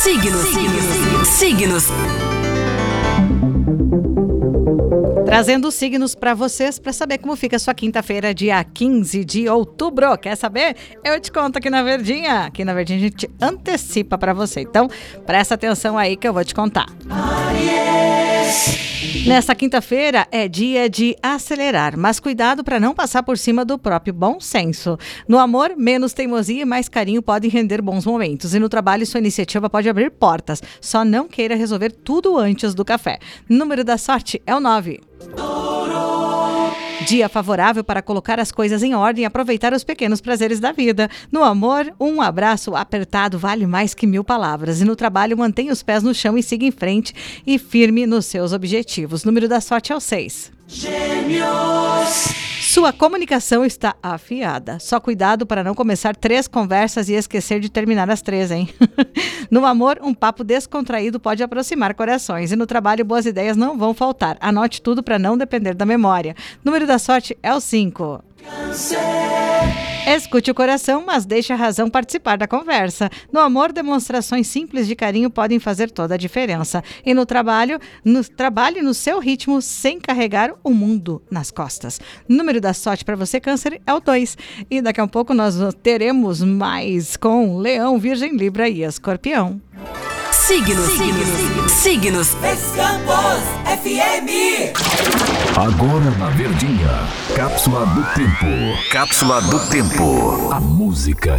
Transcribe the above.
Signos. Trazendo os signos para vocês, para saber como fica a sua quinta-feira, dia 15 de outubro. Quer saber? Eu te conto aqui na Verdinha. Aqui na Verdinha a gente antecipa para você. Então, presta atenção aí que eu vou te contar. Nessa quinta-feira é dia de acelerar, mas cuidado para não passar por cima do próprio bom senso. No amor, menos teimosia e mais carinho podem render bons momentos. E no trabalho, sua iniciativa pode abrir portas. Só não queira resolver tudo antes do café. Número da sorte é o 9. Dia favorável para colocar as coisas em ordem e aproveitar os pequenos prazeres da vida. No amor, um abraço apertado vale mais que 1000 palavras. E no trabalho, mantenha os pés no chão e siga em frente e firme nos seus objetivos. Número da sorte é o 6. Gêmeos. Sua comunicação está afiada. Só cuidado para não começar 3 conversas e esquecer de terminar as 3, hein? No amor, um papo descontraído pode aproximar corações. E no trabalho, boas ideias não vão faltar. Anote tudo para não depender da memória. Número da sorte é o 5. Escute o coração, mas deixe a razão participar da conversa. No amor, demonstrações simples de carinho podem fazer toda a diferença. E no trabalho, trabalhe no seu ritmo sem carregar o mundo nas costas. Número da sorte para você, Câncer, é o 2. E daqui a pouco nós teremos mais com Leão, Virgem, Libra e Escorpião. Signos. Campos FM. Agora na Verdinha, Cápsula do Tempo. A música